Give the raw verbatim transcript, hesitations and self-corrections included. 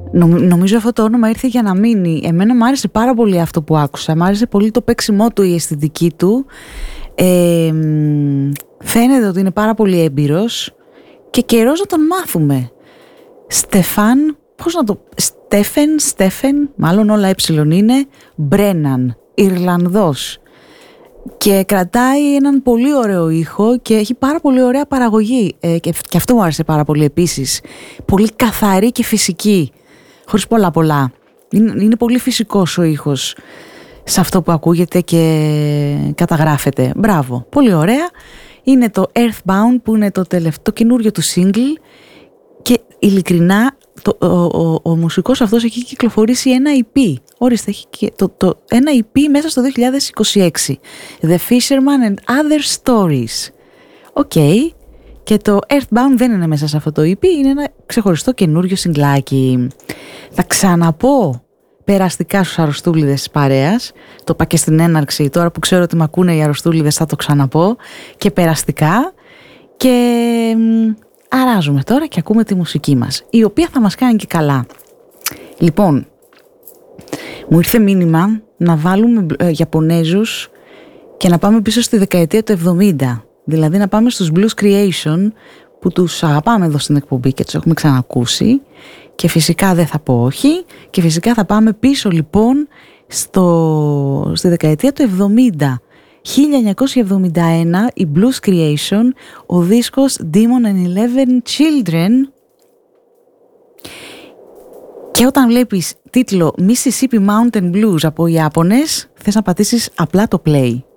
Νομίζω αυτό το όνομα ήρθε για να μείνει. Εμένα μου άρεσε πάρα πολύ αυτό που άκουσα. Μου άρεσε πολύ το παίξιμό του, η αισθητική του. ε, Φαίνεται ότι είναι πάρα πολύ έμπειρος και καιρός να τον μάθουμε. Στεφάν, πώς να το... Στέφεν, Στέφεν, μάλλον όλα ε είναι. Μπρέναν, Ιρλανδός. Και κρατάει έναν πολύ ωραίο ήχο και έχει πάρα πολύ ωραία παραγωγή. ε, και, και αυτό μου άρεσε πάρα πολύ επίσης. Πολύ καθαρή και φυσική, χωρίς πολλά πολλά. Είναι, είναι πολύ φυσικός ο ήχος σε αυτό που ακούγεται και καταγράφεται. Μπράβο, πολύ ωραία. Είναι το Earthbound που είναι το τελευταίο καινούριο του single και ειλικρινά το, ο, ο, ο, ο μουσικός αυτός έχει κυκλοφορήσει ένα ι πι. Ορίστε, έχει το, το, ένα ι πι μέσα στο δύο χιλιάδες είκοσι έξι. The Fisherman and Other Stories. Οκ. Okay. Και το Earthbound δεν είναι μέσα σε αυτό το ι πι, είναι ένα ξεχωριστό καινούριο σιγκλάκι. Θα ξαναπώ περαστικά στους αρρωστούλιδες της παρέας. Το είπα και στην έναρξη, τώρα που ξέρω ότι με ακούνε οι αρρωστούλιδες θα το ξαναπώ. Και περαστικά. Και αράζουμε τώρα και ακούμε τη μουσική μας, η οποία θα μας κάνει και καλά. Λοιπόν, μου ήρθε μήνυμα να βάλουμε ε, Ιαπωνέζους και να πάμε πίσω στη δεκαετία του εβδομήντα. Δηλαδή να πάμε στους Blues Creation που τους αγαπάμε εδώ στην εκπομπή και τους έχουμε ξανακούσει. Και φυσικά δεν θα πω όχι. Και φυσικά θα πάμε πίσω λοιπόν στο, στη δεκαετία του εβδομήντα. χίλια εννιακόσια εβδομήντα ένα η Blues Creation, ο δίσκος Demon and Eleven Children. Και όταν βλέπεις τίτλο Mississippi Mountain Blues από Ιάπωνες, θες να πατήσεις απλά το play.